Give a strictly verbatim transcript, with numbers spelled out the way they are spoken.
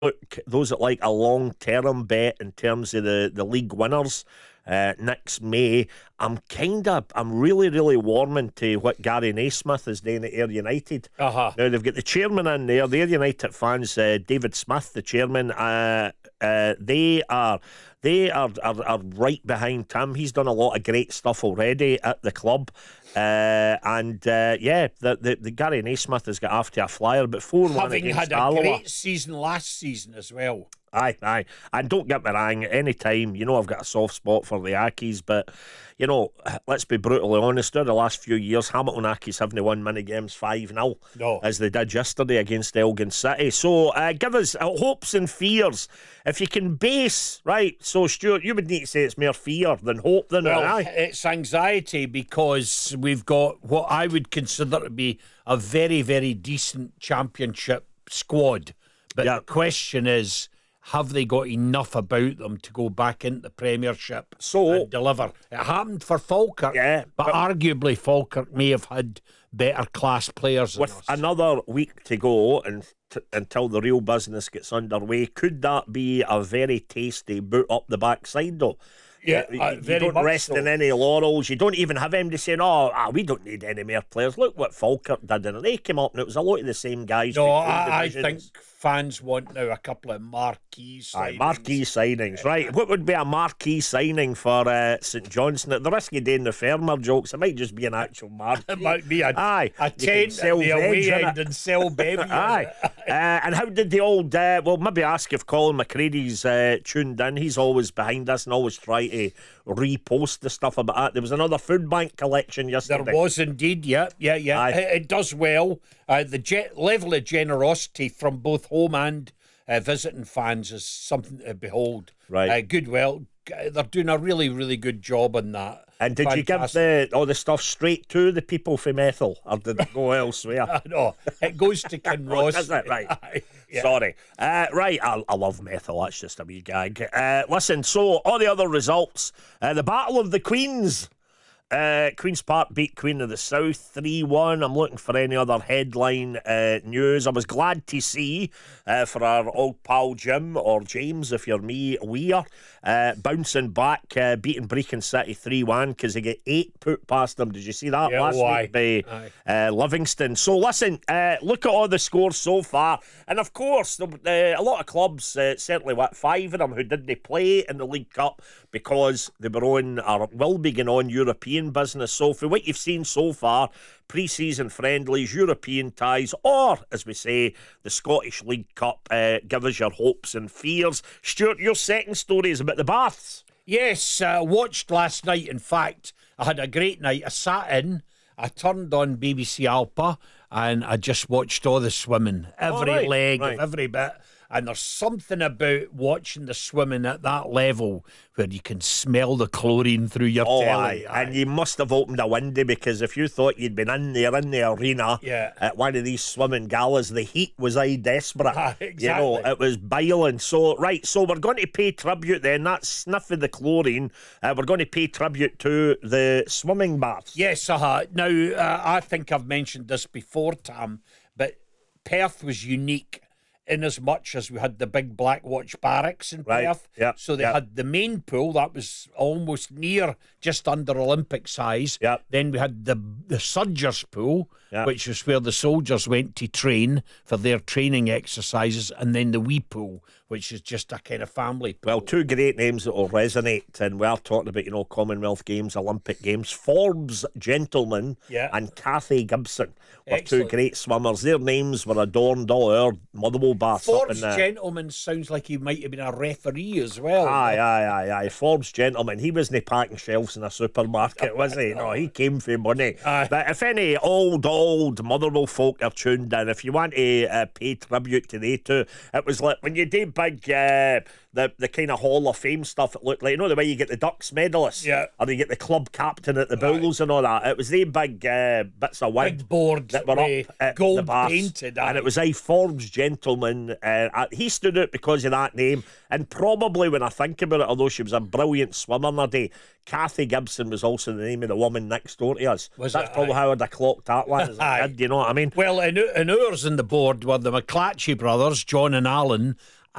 look, those that like a long-term bet in terms of the, the league winners uh, next May, I'm kind of, I'm really, really warming to what Gary Naismith is doing at Ayr United. Uh-huh. Now, they've got the chairman in there, the Ayr United fans, uh, David Smith, the chairman, uh, uh, they are... They are, are are right behind him. He's done a lot of great stuff already at the club. Uh, and uh, yeah, the, the, the Gary Naismith has got after a flyer, but four one Having against had a Alloa. great season last season as well. Aye, aye. And don't get me wrong, any time, you know, I've got a soft spot for the Ackies, but, you know, let's be brutally honest, over the last few years, Hamilton Ackies haven't won many games five nil, no. as they did yesterday against Elgin City. So, uh, give us uh, hopes and fears. If you can base, right, so Stuart, you would need to say it's more fear than hope, then, well, aye? It's anxiety because we've got what I would consider to be a very, very decent championship squad. But yeah. the question is, have they got enough about them to go back into the Premiership so, and deliver? It happened for Falkirk, yeah, but, but arguably Falkirk may have had better class players than with us. Another week to go and t- until the real business gets underway, could that be a very tasty boot up the backside though? Yeah, you, uh, you very don't much rest so. in any laurels. You don't even have anybody saying, oh, ah, we don't need any more players. Look what Falkirk did, and they came up and it was a lot of the same guys. No, I, I think fans want now a couple of marquee signings. Aye, marquee signings, right. What would be a marquee signing for uh, St Johnstone? At the risk of doing the Fermer jokes, it might just be an actual marquee. It might be a, Aye, a tent at the away end and sell baby. Aye. uh, and how did the old, uh, well, maybe ask if Colin McCready's uh, tuned in. He's always behind us and always try to repost the stuff about that. There was another food bank collection yesterday. There was indeed, yeah, yeah, yeah. It, it does well. Uh, the ge- level of generosity from both home and uh, visiting fans is something to behold. Right. Uh, Goodwill, they're doing a really, really good job on that. And did Fantastic. You give the all the stuff straight to the people from Ethel, or did it go elsewhere? No, it goes to Kinross. Is it right? Yeah. Sorry. Uh, right, I, I love Methil. That's just a wee gag. Uh, listen, so all the other results. Uh, the Battle of the Queens. Uh, Queen's Park beat Queen of the South three one. I'm looking for any other headline uh, news. I was glad to see uh, for our old pal Jim, or James if you're me, Weir, uh, bouncing back, uh, beating Brecon City three one because they get eight put past them. Did you see that yeah, last why? week by uh, Livingston? So listen, uh, look at all the scores so far. And of course, the, uh, a lot of clubs, uh, certainly what, five of them who didn't play in the League Cup because they were on, or will be going on European business. So for what you've seen so far, pre-season friendlies, European ties, or as we say, the Scottish League Cup, uh, give us your hopes and fears. Stuart, your second story is about the baths. Yes, I uh, watched last night. In fact, I had a great night. I sat in, I turned on B B C Alpa, and I just watched all the swimming, every oh, right, leg, right. every bit. And there's something about watching the swimming at that level where you can smell the chlorine through your oh, telly. Aye. Aye. And you must have opened a window, because if you thought you'd been in there in the arena yeah. at one of these swimming galas, the heat was aye desperate. Ah, exactly. You know, it was boiling. So, right, so we're going to pay tribute then. That sniff of the chlorine, uh, we're going to pay tribute to the swimming baths. Yes, uh-huh. Now, uh, I think I've mentioned this before, Tam, but Perth was unique in as much as we had the big Black Watch barracks in right. Perth. Yep. So they yep. had the main pool that was almost near, just under Olympic size. Yep. Then we had the the Sudgers pool, yep. which is where the soldiers went to train for their training exercises, and then the wee pool, which is just a kind of family pool. Well, two great names that will resonate, and we are talking about, you know, Commonwealth Games, Olympic Games. Forbes Gentleman yeah. and Cathy Gibson were Excellent. two great swimmers. Their names were adorned all over Motherwell baths. Forbes up in, uh, Gentleman sounds like he might have been a referee as well. Aye, aye, aye, aye. Forbes Gentleman. He wasn't packing shelves in a supermarket, was he? No, he came for money. Aye. But if any old, old Motherwell folk are tuned in, if you want to uh, pay tribute to they two, it was like when you did big, uh, the, the kind of Hall of Fame stuff, it looked like, you know, the way you get the Ducks medalists, yeah. or you get the club captain at the Bulls and all that. It was they big uh, bits of wood big boards that were up at gold the baths, painted, and aye. it was a Forbes Gentleman. Uh, he stood out because of that name, and probably when I think about it, although she was a brilliant swimmer in her day, Cathy Gibson was also the name of the woman next door to us. Was That's it? probably Aye. how I'd have clocked that one as a kid, you know what I mean? Well, in, in ours in the board were the McClatchy brothers, John and Alan,